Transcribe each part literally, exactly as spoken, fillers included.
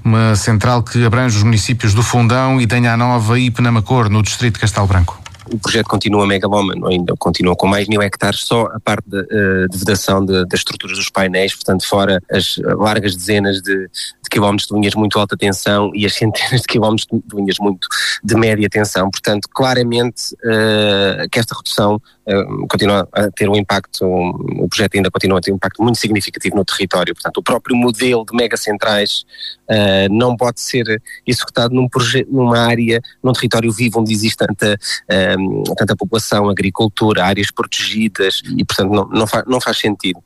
uma central que abrange os municípios do Fundão, Idanha Nova e Penamacor, no distrito de Castelo Branco. O projeto continua megalómano, ainda continua com mais mil hectares, só a parte de, de vedação de, das estruturas dos painéis, portanto fora as largas dezenas de, de quilómetros de linhas de muito alta tensão e as centenas de quilómetros de linhas muito de média tensão. Portanto, claramente uh, que esta redução uh, continua a ter um impacto, um, o projeto ainda continua a ter um impacto muito significativo no território. Portanto, o próprio modelo de megacentrais uh, não pode ser executado num projeto, numa área, num território vivo onde existe tanta uh, tanta população, agricultura, áreas protegidas e, portanto, não, não, faz, não faz sentido.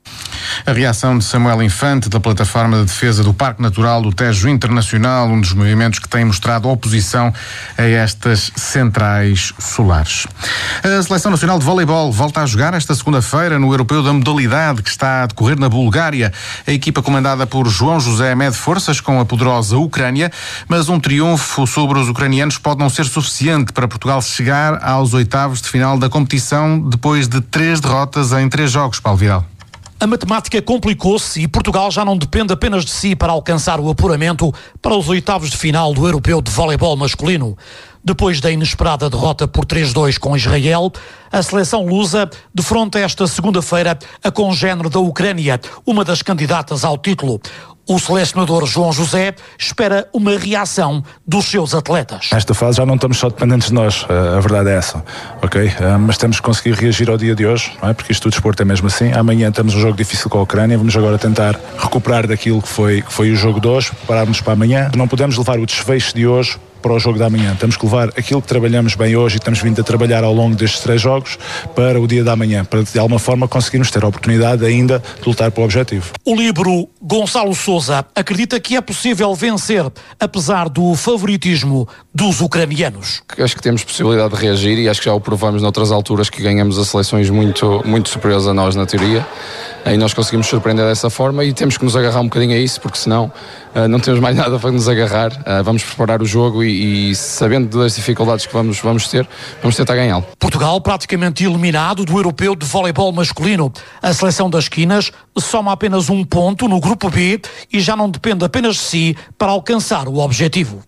A reação de Samuel Infante, da Plataforma de Defesa do Parque Natural do Tejo Internacional, um dos movimentos que tem mostrado oposição a estas centrais solares. A Seleção Nacional de Voleibol volta a jogar esta segunda-feira no Europeu da Modalidade, que está a decorrer na Bulgária. A equipa comandada por João José mede forças com a poderosa Ucrânia, mas um triunfo sobre os ucranianos pode não ser suficiente para Portugal chegar aos oitavos de final da competição depois de três derrotas em três jogos, Paulo Vidal. A matemática complicou-se e Portugal já não depende apenas de si para alcançar o apuramento para os oitavos de final do Europeu de Voleibol masculino. Depois da inesperada derrota por três a dois com Israel, a seleção lusa defronta esta segunda-feira a congénere da Ucrânia, uma das candidatas ao título. O selecionador João José espera uma reação dos seus atletas. Nesta fase já não estamos só dependentes de nós, a verdade é essa, ok? Mas temos que conseguir reagir ao dia de hoje, não é? Porque isto do desporto é mesmo assim. Amanhã temos um jogo difícil com a Ucrânia, vamos agora tentar recuperar daquilo que foi, que foi o jogo de hoje, preparar-nos para amanhã. Não podemos levar o desfecho de hoje para o jogo da manhã. Temos que levar aquilo que trabalhamos bem hoje e estamos vindo a trabalhar ao longo destes três jogos para o dia da manhã, para de alguma forma conseguirmos ter a oportunidade ainda de lutar para o objetivo. O líbero Gonçalo Sousa acredita que é possível vencer, apesar do favoritismo dos ucranianos. Acho que temos possibilidade de reagir e acho que já o provamos noutras alturas que ganhamos a seleções muito, muito superiores a nós na teoria. Aí nós conseguimos surpreender dessa forma e temos que nos agarrar um bocadinho a isso, porque senão uh, não temos mais nada para nos agarrar. Uh, vamos preparar o jogo e, e sabendo das dificuldades que vamos, vamos ter, vamos tentar ganhá-lo. Portugal praticamente eliminado do Europeu de Voleibol masculino. A seleção das Quinas soma apenas um ponto no grupo B e já não depende apenas de si para alcançar o objetivo.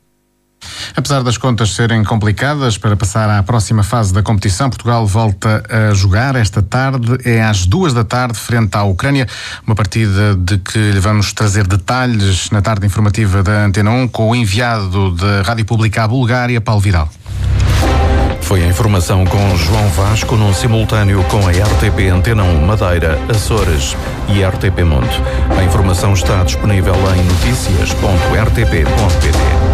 Apesar das contas serem complicadas para passar à próxima fase da competição, Portugal volta a jogar esta tarde, é às duas da tarde, frente à Ucrânia, uma partida de que lhe vamos trazer detalhes na tarde informativa da Antena um com o enviado da Rádio Pública à Bulgária, Paulo Vidal. Foi a informação com João Vasco num simultâneo com a R T P Antena um Madeira, Açores e R T P Mundo. A informação está disponível em notícias ponto r t p ponto p t.